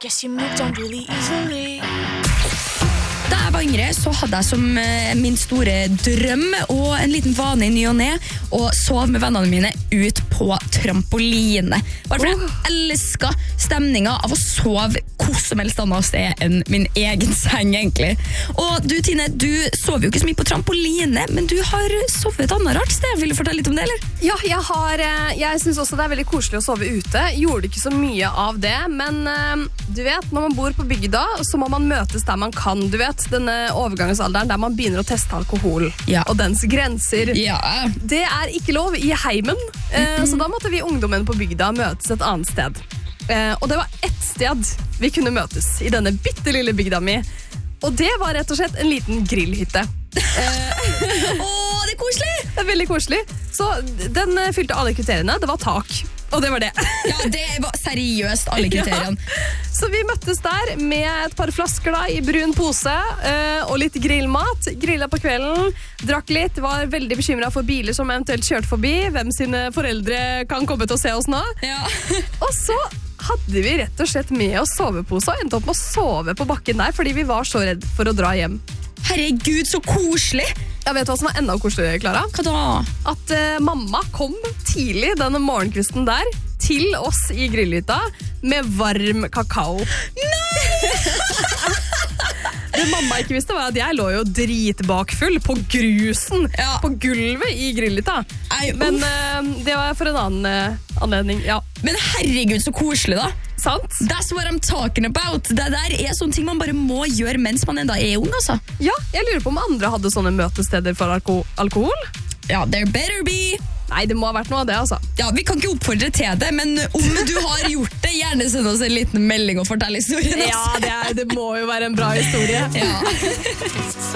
Guess you moved on really easily. Da jeg var yngre, så hadde jeg som min store drøm og en liten vane i ny og ne å sove med vennene mine ut på trampoline. Bare for jeg elsker stemninga av å sove hvor som helst annet sted enn min egen seng, egentlig. Og du, Tine, du sover jo ikke så mye på trampoline, men du har sovet et annet rart sted. Vil du fortelle litt om det, eller? Ja, jeg synes også det er veldig koselig å sove ute. Gjorde ikke så mye av det, men du vet, når man bor på bygda, så må man møtes der man kan. Du vet, denne overgangsalderen der man begynner å teste alkohol og dens grenser. Ja. Det er ikke lov i heimen, så da måtte vi ungdommen på bygda møtes et annet sted. Og det var ett sted vi kunne møtes i denne bittelille bygda mi, og det var rett og slett en liten grillhytte. Åh, det er koselig! Det er veldig koselig. Så den fylte alle kriteriene. Det var tak, og det var det. Ja, det var seriøst alle kriteriene. Ja. Så vi møttes der med et par flasker da, i brun pose og litt grillmat. Grillet på kvelden, drakk litt, var veldig bekymret for biler som eventuelt kjørte forbi. Hvem sine foreldre kan komme til å se oss nå. Ja. Og så hadde vi rett og slett med oss sovepose og endte opp med å sove på bakken der, fordi vi var så redd for å dra hjem. Herregud, så koselig! Jeg vet hva som var enda koseligere, Clara. Hva da? At mamma kom tidlig denne morgenkvisten der til oss i grillhytta med varm kakao. Nei! Det mamma ikke visste var at jeg lå jo dritbakfull på grusen, på gulvet i grillhytta. Men det var for en annen anledning, ja. Men herregud, så koselig da. Sant? That's what I'm talking about. Det der er sånne ting man bare må gjøre mens man enda er ung, altså. Ja, jeg lurer på om andre hadde sånne møtesteder for alkohol. Ja, there better be. Nei, det må ha vært noe av det, altså. Ja, vi kan ikke oppfordre til det, men om du har gjort det, gjerne send oss en liten melding og fortell historien. Ja, det må jo være en bra historie. Ja.